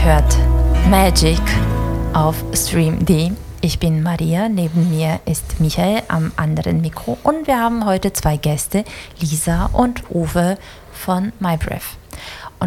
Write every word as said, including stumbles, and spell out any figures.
hört Magic auf Stream punkt de. Ich bin Maria, neben mir ist Michael am anderen Mikro und wir haben heute zwei Gäste, Lisa und Uwe von MyBreath.